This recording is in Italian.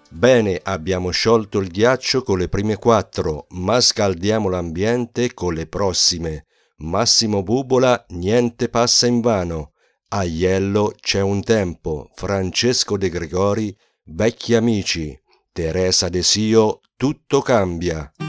Bene, abbiamo sciolto il ghiaccio con le prime 4, ma scaldiamo l'ambiente con le prossime. Massimo Bubola, niente passa invano. Aiello c'è un tempo, Francesco De Gregori, vecchi amici. Teresa De Sio, tutto cambia.